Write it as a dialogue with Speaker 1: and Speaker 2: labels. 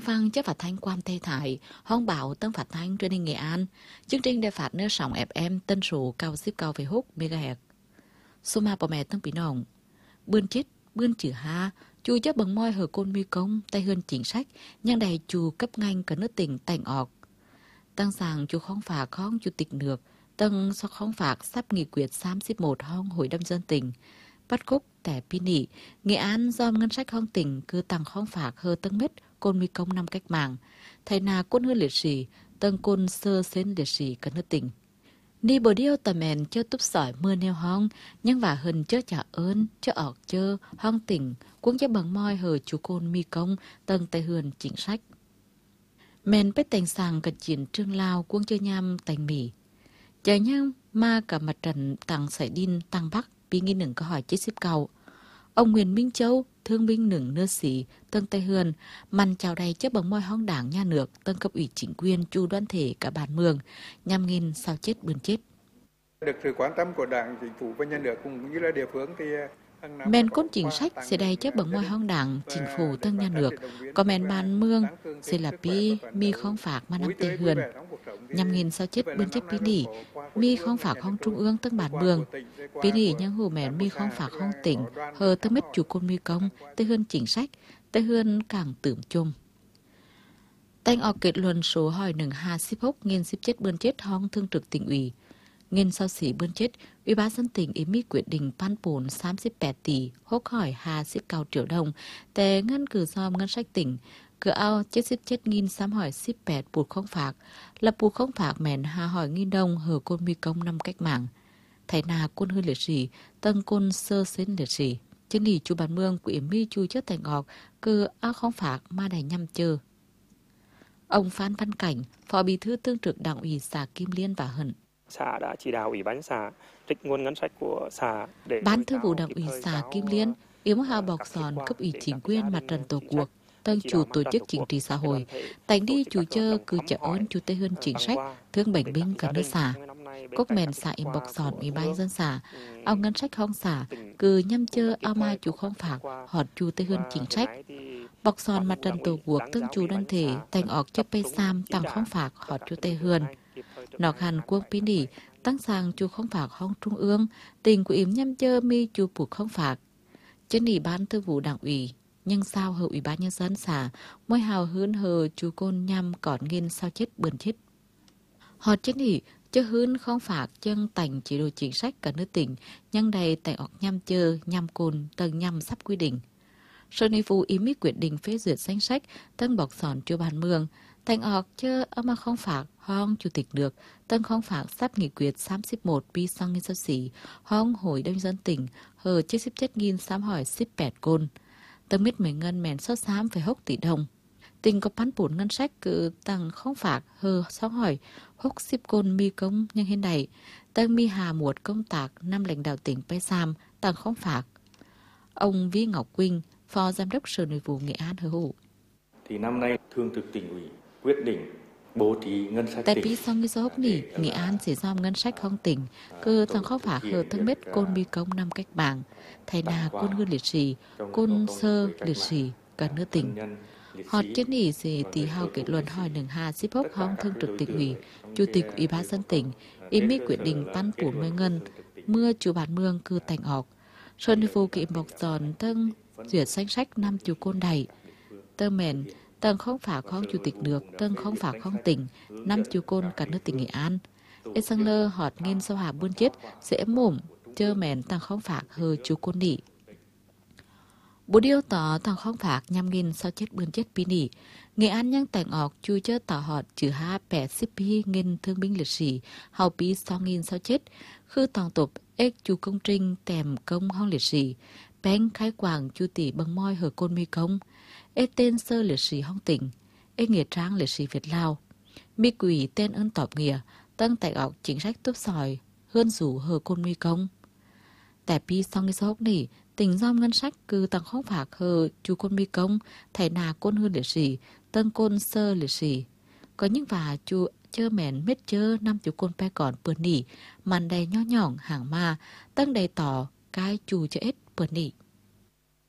Speaker 1: phăng chất phát thanh Quan Tây Thái, hong bảo tân phát thanh truyền hình Nghệ An, chương trình đài phát nơi sóng FM tân số cao ship cao về húc MHz. Số ma bà mẹ tân bí nòng, bươn chết, bươn chữ ha, chu chấp bằng môi hờ côn mi công, tay hơn chính sách, nhang đầy chu cấp ngành cả nước tỉnh tành ọc. Tăng sàng chu không phạt không chủ tịch nước, tân so không phạt sắp nghị quyết 31 hong hội đồng dân tỉnh. Bắt cúc tẻ pi nỉ, Nghệ An do ngân sách hong tỉnh cứ tăng không phạt hơ tân mít côn mi công năm cách mạng. Thầy nà quân hư liệt sĩ, tân côn sơ xến liệt sĩ cả nước tỉnh. Ni bồ điêu tà mèn chơ túp sỏi mưa neo hong, nhưng và hình chơ trả ơn, chơ ọc chơ, hong tỉnh, cũng chơ bằng môi hờ chú côn mi công, tân tay hườn chính sách. Mèn bết tành sàng cật chiến trương lao cuông chơ nham tành mỉ. Chả nhang ma cả mặt trận tăng sải đin tăng bắc, bị nghi nửng có hỏi chết xếp cầu. Ông Nguyễn Minh Châu, thương binh nửng nơ sĩ, tân tay hườn, màn chào đầy chấp bằng môi hong đảng nhà nước, tân cấp ủy chính quyền, chu đoàn thể cả bản mường, nhằm nghìn sao chết bươn chết.
Speaker 2: Được sự quan tâm của đảng, chính phủ và nhà nước cũng như là địa phương thì
Speaker 1: men cốt chính sách sẽ đầy chấp bằng môi hong đảng, chính phủ tân nhà nước, có men bàn mương, sẽ là pi, mi không phạt mà năm tây hườn. Nhằm nghìn sao chết bươn chết pi nỉ, mi không phạt hong trung ương tân bản mường, pi nỉ nhang hù mèn mi không phạt hong tỉnh, hờ tân mít chủ côn mi công, tây hườn chính sách, tây hườn càng tưởng chung. Tanh ọc kết luận số hỏi nừng hà ship hốc nghìn ship chết bươn chết hong thương trực tỉnh ủy. Nghìn sau sĩ bươn chết, Ủy ban dân tỉnh ý mi quyết định ban bổn 38 tỷ, hốc hỏi hà ship cao triệu đồng,แต่ngân cử dòm ngân sách tỉnh, cửa ao chết nghìn xám hỏi ship 8 bụt không phạt, là bụt không phạt mẹn hà hỏi nghìn đồng hờ côn mi công năm cách mạng. Thầy nà quân hư liệt sĩ, tân côn sơ xến liệt sĩ, chân nỉ chú bản mương của ý mi chú chất thành ngọc, cửa ao không phạt mà đài nhằm chơ. Ông Phan Văn Cảnh, Phó Bí thư Thường trực Đảng ủy xã Kim Liên và Hận.
Speaker 3: Xã đã chỉ đạo Ủy ban xã trích nguồn ngân sách của xã để
Speaker 1: Ban Thường vụ Đảng ủy xã Kim Liên yếm hào bọc giòn cấp ủy chính quyền mặt trận tổ quốc, tân chủ tổ chức chính trị xã hội, tành đi chủ chơ cứ trả ơn chủ tây hơn chính sách, thương bệnh binh cả nước xã. Cốc mèn xã yếm bọc giòn Ủy ban dân xã, ông ngân sách hong xã, cứ nhâm chơ ao mai chủ không phạt, họt chủ tây hơn chính sách. Bọc giòn mặt trận tổ quốc tân chủ đoàn thể, tành ọc chấp bê sam tăng không phạt, họt chủ tây hơn. Nọc hàn quân pí nỉ, tăng sàng chú không phạt hong trung ương, tình của yếm nhâm chơ mi chú buộc không phạt. Chân nỉ ban thư vụ đảng ủy, nhưng sao hờ Ủy ban nhân dân xã, môi hào hươn hờ chú côn nhằm cỏn nghiên sao chết bươn chết. Họ chân nỉ, chơ hươn không phạt chân tành chế độ chính sách cả nước tỉnh, nhưng đầy tành ọc nhằm chơ, nhằm côn, tầng nhằm sắp quy định. Sở Nội vụ ý mi quyết định phê duyệt danh sách tân bọc sòn cho bàn mường, thành ọc chơ mà không phạt hong chủ tịch nước, tân không phạt sắp nghị quyết 31 pi sang nghìn sao xỉ, hong hội đồng dân tỉnh, hờ chết ship chết nghìn xám hỏi ship 8 côn. Tân mít mấy ngân mèn sót xám phải hốc tỷ đồng. Tỉnh có bán bổn ngân sách cứ tăng không phạt hờ xóm hỏi hốc ship côn mi công nhưng hiện đại, tân mi hà muột công tác năm lãnh đạo tỉnh Pai Sam tăng không phạt. Ông Vi Ngọc Quynh, Phó Giám đốc Sở Nội vụ Nghệ An hứa hữu.
Speaker 4: Thì năm nay Thường trực Tỉnh ủy quyết định bố trí ngân sách
Speaker 1: tại
Speaker 4: tỉnh.
Speaker 1: Tại sau số hốc nỉ, Nghệ An sẽ dòm ngân sách không tỉnh, cơ thằng không phạt hờ thân mết côn mi công năm cách mạng, thầy nà côn hư liệt sĩ, côn sơ liệt sĩ, cả nước tỉnh. Họ chết nỉ sẽ tỷ hào kết luận hỏi nừng hà ship hốc hong Thường trực Tỉnh ủy, Chủ tịch Ủy ban dân tỉnh, ý mi quyết định ban 40 ngân, mưa chủ bản mương cư tành ọc. Sở Nội vụ kỵ bọc giòn tân duyệt danh sách năm chủ côn đầy. Tơ mền, tân không phạt không chủ tịch nước, tân không phạt không tỉnh, năm chủ côn cả nước tỉnh Nghệ An. Ê sang lơ họt nghiên sau hà buôn chết, dễ mồm, chơ mền tăng không phạt hờ chủ côn nỉ. Bố điêu tỏ tăng không phạt nhằm nghìn sau chết bươn chết pi nỉ. Nghệ An nhang tành ọc chui chơ tỏ họt chữ ha bẻ ship pi nghìn thương binh liệt sĩ, hào pi sau nghìn sau chết, khư tòng tục ếch chủ công trinh tèm công hong liệt sĩ, bánh khai quảng chu tỷ bằng môi hờ côn mi công, ê tên sơ liệt sĩ hong tỉnh, ê nghĩa trang liệt sĩ Việt Lào, mi quỷ tên ơn tọp nghĩa, tân tại ọc chính sách tốt sỏi, hơn rủ hờ côn mi công. Tại pi sau cái số hốc nỉ, tỉnh dòm ngân sách cứ tăng không phạt hờ chú côn mi công, thầy nà côn hư liệt sĩ, tân côn sơ liệt sĩ. Có những và chú chơ mèn mết chơ năm chú côn pe còn bươn nỉ, màn đầy nho nhỏng hàng ma, tăng đầy tỏ cái chú chơ ết bươn nỉ.